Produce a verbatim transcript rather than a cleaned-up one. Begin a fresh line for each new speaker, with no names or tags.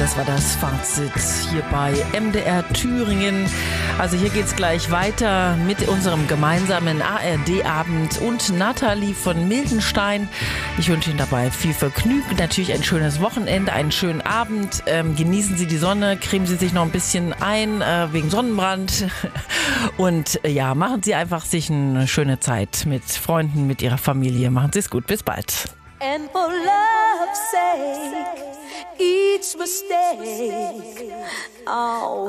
Das war das Fazit hier bei M D R Thüringen. Also hier geht's gleich weiter mit unserem gemeinsamen A R D-Abend und Nathalie von Mildenstein. Ich wünsche Ihnen dabei viel Vergnügen, natürlich ein schönes Wochenende, einen schönen Abend. Ähm, genießen Sie die Sonne, cremen Sie sich noch ein bisschen ein äh, wegen Sonnenbrand und äh, ja, machen Sie einfach sich eine schöne Zeit mit Freunden, mit Ihrer Familie. Machen Sie es gut, bis bald.
And for love's sake, each mistake, oh.